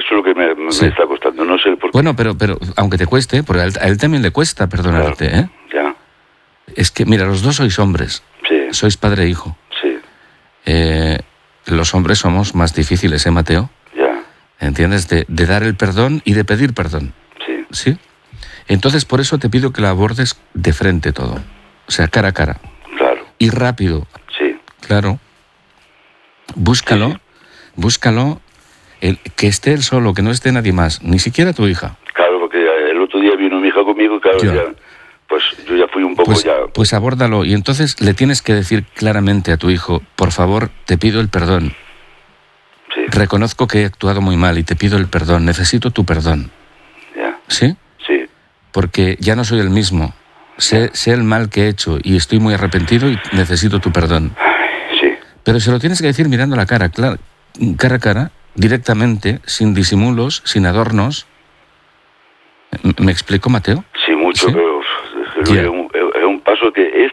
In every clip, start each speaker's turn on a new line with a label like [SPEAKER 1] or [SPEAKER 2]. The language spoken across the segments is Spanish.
[SPEAKER 1] eso es lo que me está costando, no sé por qué.
[SPEAKER 2] Bueno, pero aunque te cueste, porque a él también le cuesta perdonarte,
[SPEAKER 1] claro,
[SPEAKER 2] ¿eh? Ya. Es que, mira, los dos sois hombres.
[SPEAKER 1] Sí.
[SPEAKER 2] Sois padre e hijo.
[SPEAKER 1] Sí.
[SPEAKER 2] Los hombres somos más difíciles, ¿eh, Mateo?
[SPEAKER 1] Ya.
[SPEAKER 2] ¿Entiendes? De dar el perdón y de pedir perdón.
[SPEAKER 1] Sí.
[SPEAKER 2] ¿Sí? Entonces, por eso te pido que lo abordes de frente todo. O sea, cara a cara.
[SPEAKER 1] Claro.
[SPEAKER 2] Y rápido.
[SPEAKER 1] Sí.
[SPEAKER 2] Claro. Búscalo.
[SPEAKER 1] Sí.
[SPEAKER 2] Búscalo. Que esté él solo, que no esté nadie más. Ni siquiera tu hija.
[SPEAKER 1] Claro, porque el otro día vino mi hija conmigo, claro, pues yo ya fui un poco
[SPEAKER 2] Pues abórdalo. Y entonces le tienes que decir claramente a tu hijo, por favor, te pido el perdón.
[SPEAKER 1] Sí.
[SPEAKER 2] Reconozco que he actuado muy mal y te pido el perdón. Necesito tu perdón.
[SPEAKER 1] Ya.
[SPEAKER 2] ¿Sí?
[SPEAKER 1] Sí.
[SPEAKER 2] Porque ya no soy el mismo. Sé el mal que he hecho y estoy muy arrepentido y necesito tu perdón.
[SPEAKER 1] Sí.
[SPEAKER 2] Pero se lo tienes que decir mirando la cara, cara a cara, directamente, sin disimulos, sin adornos. ¿Me explico, Mateo?
[SPEAKER 1] Sí, mucho,
[SPEAKER 2] ¿Sí?
[SPEAKER 1] pero es un paso que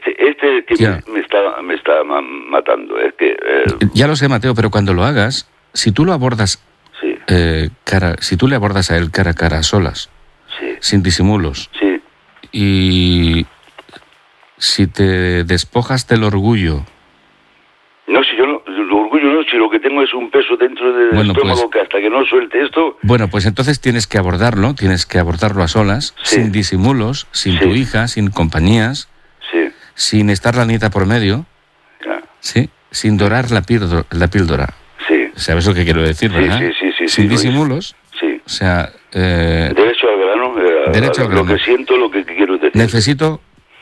[SPEAKER 1] me está matando. Es que
[SPEAKER 2] Ya lo sé, Mateo, pero cuando lo hagas, si tú lo abordas
[SPEAKER 1] sí.
[SPEAKER 2] si tú le abordas a él cara a cara, a solas,
[SPEAKER 1] Sí.
[SPEAKER 2] sin disimulos,
[SPEAKER 1] Sí.
[SPEAKER 2] y si te despojas del orgullo.
[SPEAKER 1] No, si yo no, el orgullo no, si lo que tengo es un peso dentro del estómago que hasta que no suelte esto...
[SPEAKER 2] Bueno, pues entonces tienes que abordarlo a solas,
[SPEAKER 1] sí.
[SPEAKER 2] sin disimulos, sin
[SPEAKER 1] sí.
[SPEAKER 2] tu hija, sin compañías,
[SPEAKER 1] sí.
[SPEAKER 2] sin estar la nieta por medio,
[SPEAKER 1] ya.
[SPEAKER 2] ¿sí? Sin dorar la píldora.
[SPEAKER 1] Sí.
[SPEAKER 2] ¿Sabes lo que quiero decir, verdad?
[SPEAKER 1] Sí,
[SPEAKER 2] sin disimulos.
[SPEAKER 1] Sí.
[SPEAKER 2] O sea...
[SPEAKER 1] derecho al grano.
[SPEAKER 2] Derecho al grano.
[SPEAKER 1] Lo que siento, lo que quiero decir.
[SPEAKER 2] Necesito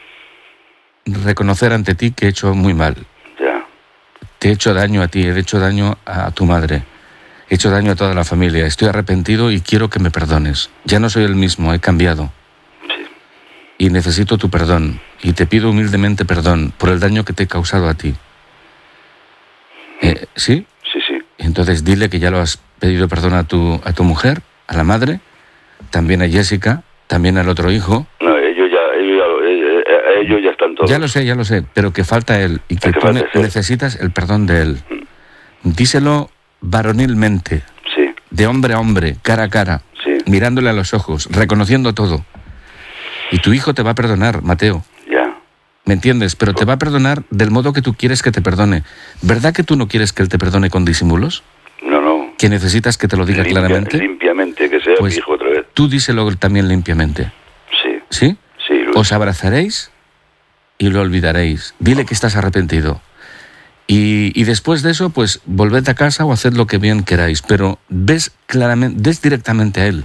[SPEAKER 2] reconocer ante ti que he hecho muy mal.
[SPEAKER 1] Ya.
[SPEAKER 2] Te he hecho daño a ti, he hecho daño a tu madre, he hecho daño a toda la familia. Estoy arrepentido y quiero que me perdones. Ya no soy el mismo, he cambiado.
[SPEAKER 1] Sí.
[SPEAKER 2] Y necesito tu perdón. Y te pido humildemente perdón por el daño que te he causado a ti. ¿Sí?
[SPEAKER 1] Sí, sí.
[SPEAKER 2] Entonces dile que ya lo has pedido perdón a tu mujer, a la madre, también a Jessica, también al otro hijo.
[SPEAKER 1] No, ellos ya están todos.
[SPEAKER 2] Ya lo sé, pero que falta él y que tú necesitas el perdón de él. Díselo varonilmente,
[SPEAKER 1] sí.
[SPEAKER 2] De hombre a hombre, cara a cara,
[SPEAKER 1] sí.
[SPEAKER 2] Mirándole a los ojos, reconociendo todo. Y tu hijo te va a perdonar, Mateo.
[SPEAKER 1] Ya.
[SPEAKER 2] ¿Me entiendes? Pero te va a perdonar del modo que tú quieres que te perdone. ¿Verdad que tú no quieres que él te perdone con disimulos?
[SPEAKER 1] No.
[SPEAKER 2] ¿Que necesitas que te lo diga claramente?
[SPEAKER 1] Limpiamente, que sea
[SPEAKER 2] pues,
[SPEAKER 1] mi hijo otra vez.
[SPEAKER 2] Tú díselo también limpiamente.
[SPEAKER 1] Sí.
[SPEAKER 2] ¿Sí?
[SPEAKER 1] Sí, Luis.
[SPEAKER 2] Os abrazaréis y lo olvidaréis. Dile que estás arrepentido. Y después de eso, pues volved a casa o haced lo que bien queráis. Pero ves directamente a él.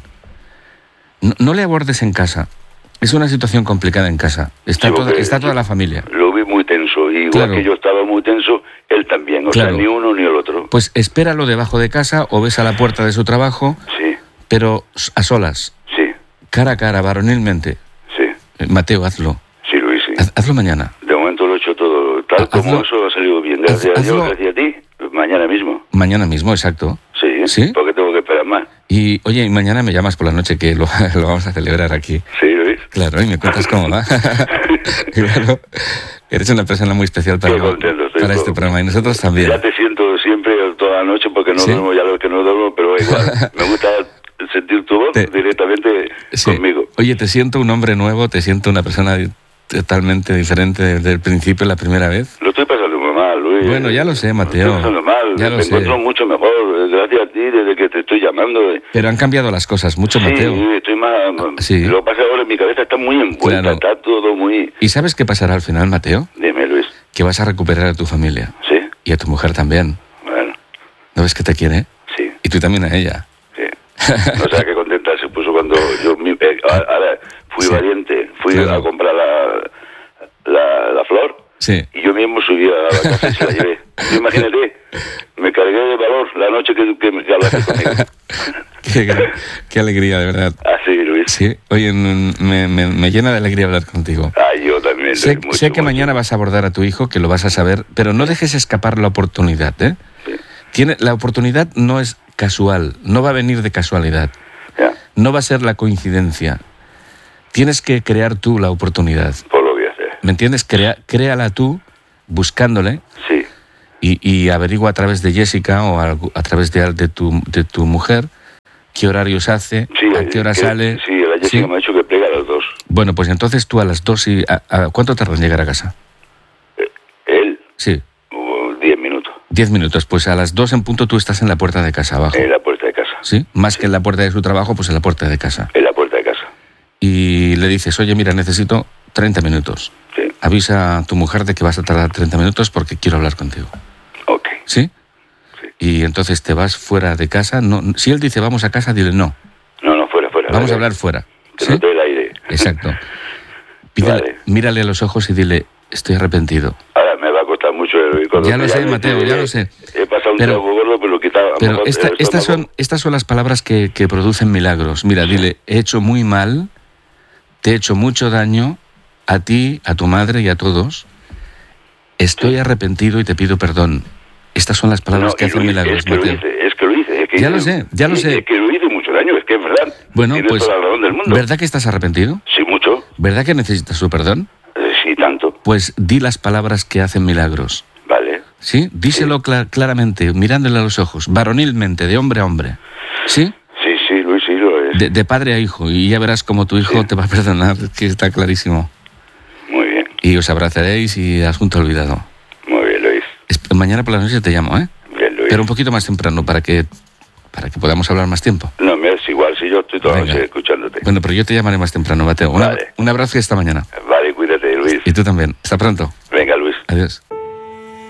[SPEAKER 2] No le abordes en casa. Es una situación complicada en casa. Está toda la familia.
[SPEAKER 1] Lo vi muy tenso. Y igual que yo estaba muy tenso, él también. O sea, ni uno ni el otro.
[SPEAKER 2] Pues espéralo debajo de casa o ves a la puerta de su trabajo.
[SPEAKER 1] Sí.
[SPEAKER 2] Pero a solas.
[SPEAKER 1] Sí.
[SPEAKER 2] Cara a cara, varonilmente.
[SPEAKER 1] Sí.
[SPEAKER 2] Mateo, hazlo.
[SPEAKER 1] Sí, Luis, sí.
[SPEAKER 2] Hazlo mañana.
[SPEAKER 1] De momento lo he hecho todo tal como eso ha salido bien. Gracias a Dios, gracias a ti. Mañana mismo.
[SPEAKER 2] Mañana mismo, exacto.
[SPEAKER 1] Sí. ¿Sí? Porque tengo que esperar más.
[SPEAKER 2] Y, oye, y mañana me llamas por la noche que lo vamos a celebrar aquí.
[SPEAKER 1] Sí, Luis.
[SPEAKER 2] Claro, y me cuentas cómo va. Claro, eres una persona muy especial para este programa y nosotros también.
[SPEAKER 1] Ya te siento siempre toda la noche porque no duermo, ya lo que no duermo, pero igual me gusta sentir tu voz directamente conmigo.
[SPEAKER 2] Oye, te siento un hombre nuevo, te siento una persona totalmente diferente desde el principio, la primera vez.
[SPEAKER 1] Lo estoy pasando muy mal, Luis.
[SPEAKER 2] Bueno, ya lo sé, Mateo.
[SPEAKER 1] Lo estoy pasando mal,
[SPEAKER 2] ya
[SPEAKER 1] me encuentro mucho mejor, gracias a ti, desde que te estoy llamando.
[SPEAKER 2] Pero han cambiado las cosas mucho, Mateo.
[SPEAKER 1] Sí, estoy más... Sí. Lo que pasa ahora en mi cabeza está muy envuelta, está todo muy...
[SPEAKER 2] ¿Y sabes qué pasará al final, Mateo?
[SPEAKER 1] Dime, Luis.
[SPEAKER 2] Que vas a recuperar a tu familia.
[SPEAKER 1] Sí.
[SPEAKER 2] Y a tu mujer también.
[SPEAKER 1] Bueno.
[SPEAKER 2] ¿No ves que te quiere?
[SPEAKER 1] Sí.
[SPEAKER 2] Y tú también a ella.
[SPEAKER 1] Sí. No sé qué contenta se puso cuando yo ahora fui valiente, fui a comprar la flor.
[SPEAKER 2] Sí.
[SPEAKER 1] Y yo mismo subí a la casa y se la llevé. Imagínate, me cargué de valor la noche que hablaste conmigo.
[SPEAKER 2] Qué alegría, de verdad.
[SPEAKER 1] Así, Luis.
[SPEAKER 2] Sí, oye, me llena de alegría hablar contigo.
[SPEAKER 1] Yo también.
[SPEAKER 2] Sé que mañana vas a abordar a tu hijo, que lo vas a saber, pero no dejes escapar la oportunidad, ¿eh? Sí. La oportunidad no es casual, no va a venir de casualidad.
[SPEAKER 1] Ya.
[SPEAKER 2] No va a ser la coincidencia. Tienes que crear tú la oportunidad.
[SPEAKER 1] Por lo voy a hacer.
[SPEAKER 2] ¿Me entiendes? Créala tú, buscándole.
[SPEAKER 1] Sí.
[SPEAKER 2] Y averigua a través de Jessica o a través de tu mujer qué horarios hace, a qué hora sale.
[SPEAKER 1] Sí, la Jessica me ha dicho que plega a las 2.
[SPEAKER 2] Bueno, pues entonces tú a las 2 y... ¿Cuánto tardas en llegar a casa?
[SPEAKER 1] ¿Él?
[SPEAKER 2] Sí.
[SPEAKER 1] 10 minutos.
[SPEAKER 2] 10 minutos, pues a las 2 en punto tú estás en la puerta de casa abajo.
[SPEAKER 1] En la puerta de casa.
[SPEAKER 2] ¿Sí? Más que en la puerta de su trabajo, pues en la puerta de casa.
[SPEAKER 1] En la puerta de casa.
[SPEAKER 2] Y le dices, oye, mira, necesito 30 minutos.
[SPEAKER 1] Sí.
[SPEAKER 2] Avisa a tu mujer de que vas a tardar 30 minutos porque quiero hablar contigo.
[SPEAKER 1] Ok.
[SPEAKER 2] ¿Sí?
[SPEAKER 1] Sí.
[SPEAKER 2] Y entonces te vas fuera de casa. No, si él dice vamos a casa, dile no.
[SPEAKER 1] No, fuera.
[SPEAKER 2] Vamos a hablar fuera.
[SPEAKER 1] Que
[SPEAKER 2] ¿Sí?
[SPEAKER 1] no te dé el aire.
[SPEAKER 2] Exacto.
[SPEAKER 1] Vale.
[SPEAKER 2] Mírale a los ojos y dile, estoy arrepentido.
[SPEAKER 1] Ahora me va a costar mucho el
[SPEAKER 2] Ya lo sé, Mateo, ya lo sé.
[SPEAKER 1] He pasado un
[SPEAKER 2] Pero-
[SPEAKER 1] trago gordo, pero lo he quitado.
[SPEAKER 2] Pero estas son las palabras que producen milagros. Mira, dile, he hecho muy mal, te he hecho mucho daño a ti, a tu madre y a todos. Estoy arrepentido y te pido perdón. Estas son las palabras que hacen milagros,
[SPEAKER 1] es que
[SPEAKER 2] Mateo.
[SPEAKER 1] Es que lo hice.
[SPEAKER 2] Ya lo sé.
[SPEAKER 1] Es que lo hice mucho daño, es que es verdad.
[SPEAKER 2] Bueno,
[SPEAKER 1] Tienes
[SPEAKER 2] pues,
[SPEAKER 1] toda la razón del mundo.
[SPEAKER 2] ¿verdad que estás arrepentido?
[SPEAKER 1] Sí, mucho.
[SPEAKER 2] ¿Verdad que necesitas su perdón?
[SPEAKER 1] Sí, tanto.
[SPEAKER 2] Pues di las palabras que hacen milagros.
[SPEAKER 1] Vale.
[SPEAKER 2] ¿Sí? Díselo claramente, mirándole a los ojos, varonilmente, de hombre a hombre. ¿Sí?
[SPEAKER 1] Sí, Luis, sí lo es.
[SPEAKER 2] De padre a hijo. Y ya verás cómo tu hijo te va a perdonar, que está clarísimo.
[SPEAKER 1] Muy bien,
[SPEAKER 2] Y os abrazaréis y asunto olvidado.
[SPEAKER 1] muy bien, Luis.
[SPEAKER 2] Mañana por la noche te llamo, ¿eh?
[SPEAKER 1] Bien, Luis.
[SPEAKER 2] Pero un poquito más temprano para que podamos hablar más tiempo.
[SPEAKER 1] No, me es igual, si yo estoy toda la
[SPEAKER 2] Venga.
[SPEAKER 1] noche escuchándote.
[SPEAKER 2] Bueno, pero yo te llamaré más temprano, Mateo.
[SPEAKER 1] Vale.
[SPEAKER 2] Un abrazo y hasta mañana.
[SPEAKER 1] Vale, cuídate, Luis.
[SPEAKER 2] Y tú también. Hasta pronto.
[SPEAKER 1] Venga, Luis.
[SPEAKER 2] Adiós.